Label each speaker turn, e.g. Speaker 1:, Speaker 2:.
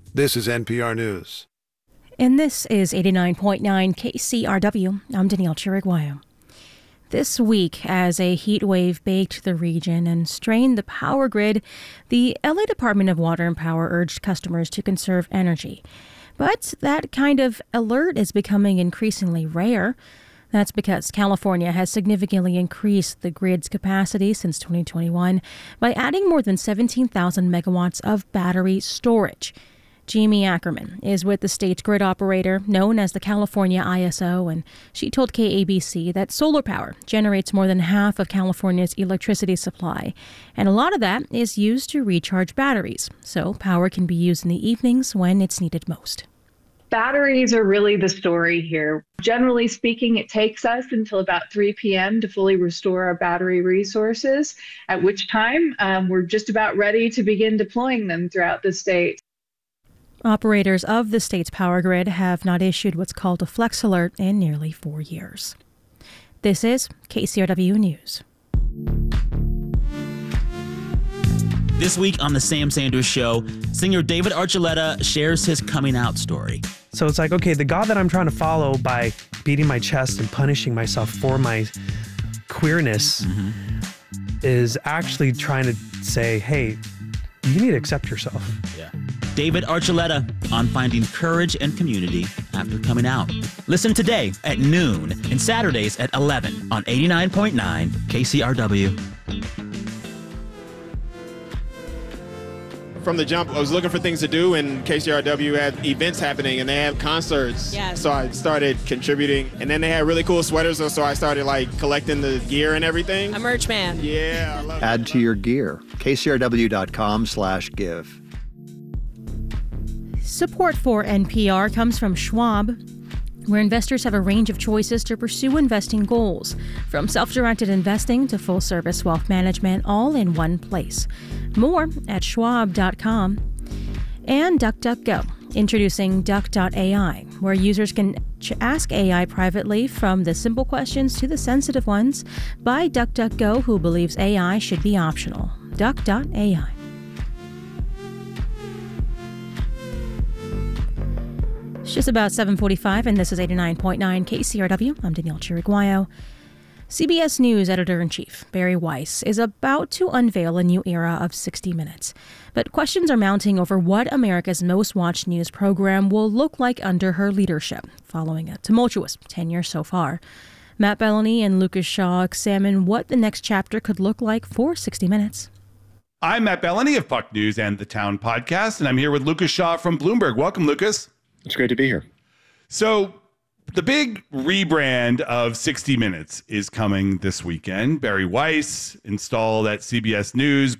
Speaker 1: This is NPR News.
Speaker 2: And this is 89.9 KCRW. I'm Danielle Chiriguayo. This week, as a heat wave baked the region and strained the power grid, the LA Department of Water and Power urged customers to conserve energy. But that kind of alert is becoming increasingly rare. That's because California has significantly increased the grid's capacity since 2021 by adding more than 17,000 megawatts of battery storage. Jamie Ackerman is with the state's grid operator, known as the California ISO, and she told KABC that solar power generates more than half of California's electricity supply, and a lot of that is used to recharge batteries, so power can be used in the evenings when it's needed most.
Speaker 3: Batteries are really the story here. Generally speaking, it takes us until about 3 p.m. to fully restore our battery resources, at which time we're just about ready to begin deploying them throughout the state.
Speaker 2: Operators of the state's power grid have not issued what's called a flex alert in nearly 4 years. This is KCRW News.
Speaker 4: This week on The Sam Sanders Show, singer David Archuleta shares his coming out story.
Speaker 5: So it's like, okay, the God that I'm trying to follow by beating my chest and punishing myself for my queerness is actually trying to say, hey, you need to accept yourself.
Speaker 4: Yeah. David Archuleta on finding courage and community after coming out. Listen today at noon and Saturdays at 11 on 89.9 KCRW.
Speaker 6: From the jump, I was looking for things to do, and KCRW had events happening, and they had concerts. Yes. So I started contributing, and then they had really cool sweaters, so I started collecting the gear and everything.
Speaker 7: A merch man.
Speaker 6: Yeah, I love it.
Speaker 8: Add to your gear. KCRW.com/give.
Speaker 2: Support for NPR comes from Schwab, where investors have a range of choices to pursue investing goals, from self-directed investing to full-service wealth management, all in one place. More at schwab.com. And DuckDuckGo, introducing Duck.ai, where users can ask AI privately, from the simple questions to the sensitive ones, by DuckDuckGo, who believes AI should be optional. Duck.ai. It's just about 7:45, and this is 89.9 KCRW. I'm Danielle Chiriguayo. CBS News editor-in-chief Bari Weiss is about to unveil a new era of 60 Minutes. But questions are mounting over what America's most watched news program will look like under her leadership, following a tumultuous tenure so far. Matt Bellany and Lucas Shaw examine what the next chapter could look like for 60 Minutes.
Speaker 9: I'm Matt Bellany of Puck News and The Town Podcast, and I'm here with Lucas Shaw from Bloomberg. Welcome, Lucas.
Speaker 10: It's great to be here.
Speaker 9: So the big rebrand of 60 Minutes is coming this weekend. Bari Weiss installed at CBS News.